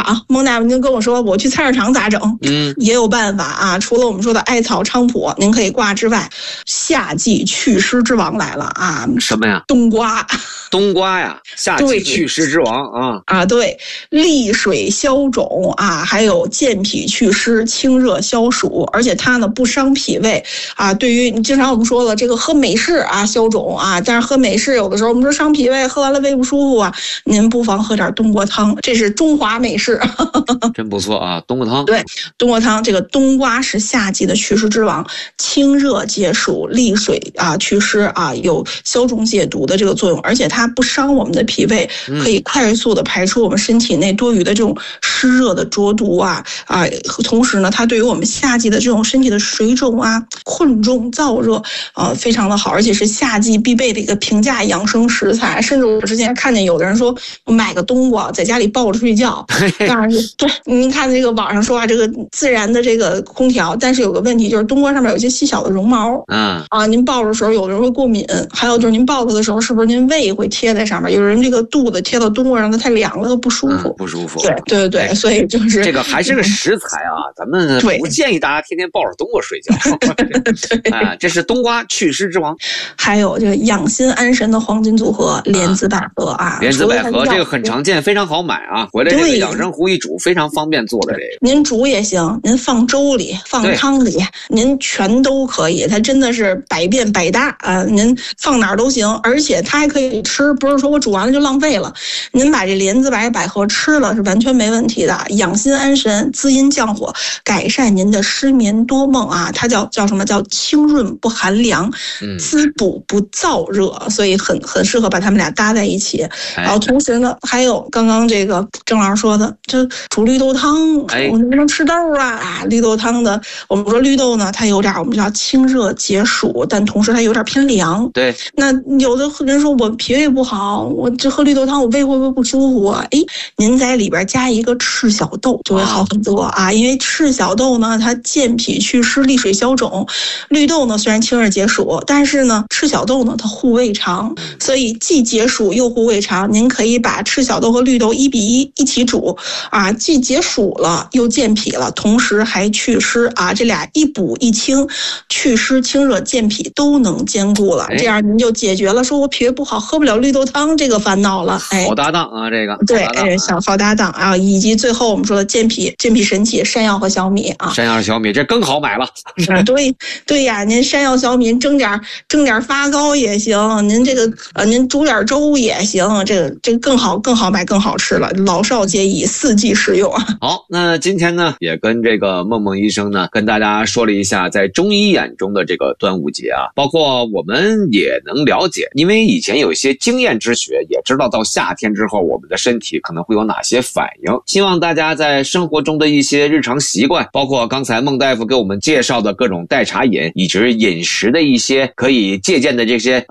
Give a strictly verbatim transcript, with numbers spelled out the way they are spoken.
啊，孟大夫您跟我说我去菜市场咋整？ 嗯， 也有办法啊。除了我们说的艾草、菖蒲您可以挂之外，夏季祛湿之王来了啊！ 什么呀？ 冬瓜。 冬瓜呀，夏季祛湿之王啊！ 啊，对，利水消肿啊，还有健脾祛湿、清热消暑，而且它呢不伤脾胃啊。对于你经常我们说了这个喝美式啊消肿啊，但是喝美式有的时候我们说伤脾胃，喝完了胃不舒服啊，您不妨喝点冬瓜汤，这是中华美式。 真不错啊，冬瓜汤。 对，冬瓜汤，这个冬瓜是夏季的祛湿之王，清热解暑、利水啊祛湿啊，有消肿解毒的这个作用，而且它不伤我们的脾胃，可以快速的排出我们身体内多余的这种湿热的浊毒啊啊！同时呢，它对于我们夏季的这种身体的水肿啊、困重、燥热啊，非常的好，而且是夏季必备的一个平价养生食材。甚至我之前看见有的人说，我买个冬瓜在家里抱着睡觉。当然是对，您看这个网上说啊，这个自然的这个空调，但是有个问题就是冬瓜上面有一些细小的绒毛，嗯啊，您抱着的时候有的人会过敏，还有就是您抱着的时候是不是您胃会贴在上面？有人这个肚子贴到冬瓜上，它太凉了，不舒服， 嗯、不舒服。 对对对对，所以就是这个还是个食材啊，咱们不建议大家天天抱着冬瓜睡觉。对啊，这是冬瓜祛湿之王。 还有这个养心安神的黄金组合莲子百合啊， 莲子百合这个很常见，非常好买啊，回来这个养生壶一煮，非常方便做的这个。 您煮也行，您放粥里、放汤里，您全都可以，它真的是百变百搭啊，您放哪儿都行，而且它还可以吃，不是说我煮完了就浪费了。您把这莲子百百合吃了是完全没问题的，养心安神、滋阴降火，改善您的失眠多梦啊，它叫叫什么叫清润不寒凉，滋补不燥热，所以很很适合把它们俩搭在一起。然后同时呢，还有刚刚这个郑老师说的，这煮绿豆汤，我能不能吃豆啊？啊，绿豆汤的，我们说绿豆呢，它有点我们叫清热解暑，但同时它有点偏凉。 对， 那有的人说我脾胃不好，我这喝绿豆汤我胃会不会不舒服啊？哎，您在里边加一个赤小豆就会好很多啊，因为赤小豆呢，它健脾祛湿、利水消肿。绿豆呢虽然清热解暑，但是呢赤小豆呢它护胃肠，所以既解暑又护胃肠。您可以把赤小豆和绿豆一比一一起煮啊，既解暑了又健脾了，同时还祛湿啊，这俩一补一清，祛湿清热健脾都能兼顾了，这样您就解决了说我脾胃不好喝不了绿豆汤这个烦恼了。哎， 好搭档啊，这个对，哎，小好搭档啊，以及最后我们说的健脾健脾神器山药和小米啊， 山药和小米这更好买了。 啊，对对呀，您山药小米蒸点蒸点发糕也行，您这个呃您煮点粥也行，这个这个更好更好买更好吃了，老少皆宜，四季适用啊。 好，那今天呢也跟这个梦梦医生呢跟大家说了一下在中医眼中的这个端午节啊，包括我们也能了解，因为以前有一些经验之学，也知道到夏天之后我们的身体可能会有哪些反应。希望大家在生活中的一些日常习惯，包括刚才孟大夫给我们介绍的各种代茶饮，以及饮食的一些可以借鉴的这些